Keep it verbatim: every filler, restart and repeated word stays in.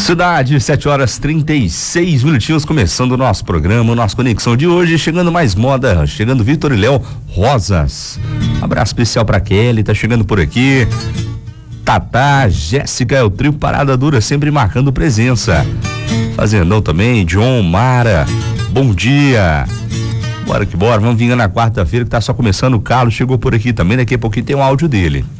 Cidade, sete horas trinta e seis minutinhos, começando o nosso programa, o nosso Conexão de hoje, chegando mais moda, chegando Vitor e Léo Rosas. Abraço especial pra Kelly, tá chegando por aqui. Tatá, Jéssica, é o trio Parada Dura, sempre marcando presença. Fazendão também, John, Mara, bom dia. Bora que bora, vamos vir na quarta-feira que tá só começando. O Carlos chegou por aqui também, daqui a pouquinho tem um áudio dele.